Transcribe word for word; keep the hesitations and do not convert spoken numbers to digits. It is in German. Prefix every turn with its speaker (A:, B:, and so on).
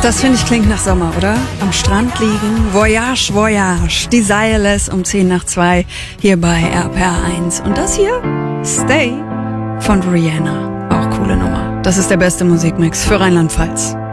A: Das finde ich klingt nach Sommer, oder? Am Strand liegen, Voyage, Voyage, Desireless um zehn nach zwei hier bei R P R eins. Und das hier, Stay von Rihanna. Auch coole Nummer. Das ist der beste Musikmix für Rheinland-Pfalz.